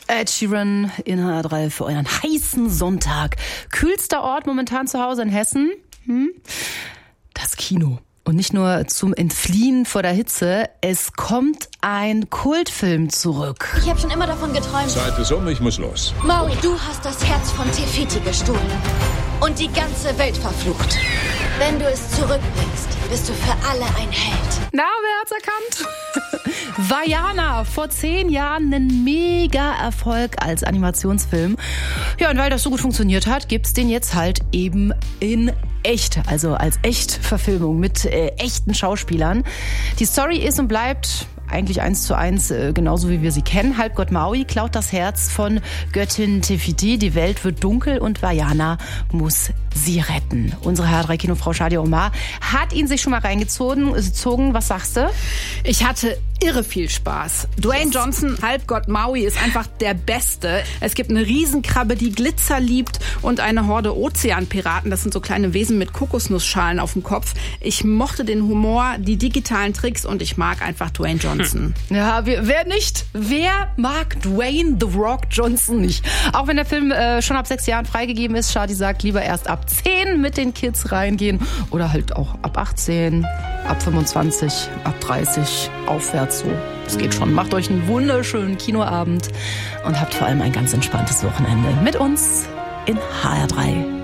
Ed Sheeran in HR3 für euren heißen Sonntag. Kühlster Ort momentan zu Hause in Hessen? Das Kino. Und nicht nur zum Entfliehen vor der Hitze, es kommt ein Kultfilm zurück. Ich habe schon immer davon geträumt. Zeit ist um, ich muss los. Maui, du hast das Herz von Tefiti gestohlen. Und die ganze Welt verflucht. Wenn du es zurückbringst, bist du für alle ein Held. Na, wer hat's erkannt? Vaiana, vor 10 Jahren ein Mega-Erfolg als Animationsfilm. Ja, und weil das so gut funktioniert hat, gibt's den jetzt halt eben in echt, also als Echtverfilmung mit echten Schauspielern. Die Story ist und bleibt eigentlich 1:1, genauso wie wir sie kennen. Halbgott Maui klaut das Herz von Göttin Tefiti. Die Welt wird dunkel und Vaiana muss sie retten. Unsere HR3-Kinofrau Shadia Omar hat ihn sich schon mal reingezogen. Was sagst du? Ich hatte irre viel Spaß. Dwayne Johnson, Halbgott Maui, ist einfach der Beste. Es gibt eine Riesenkrabbe, die Glitzer liebt und eine Horde Ozeanpiraten. Das sind so kleine Wesen mit Kokosnussschalen auf dem Kopf. Ich mochte den Humor, die digitalen Tricks und ich mag einfach Dwayne Johnson. Ja, wer nicht? Wer mag Dwayne The Rock Johnson nicht? Auch wenn der Film schon ab 6 Jahren freigegeben ist, Shadi sagt, lieber erst ab 10 mit den Kids reingehen oder halt auch ab 18, ab 25, ab 30 aufwärts so. Es geht schon. Macht euch einen wunderschönen Kinoabend und habt vor allem ein ganz entspanntes Wochenende mit uns in HR3.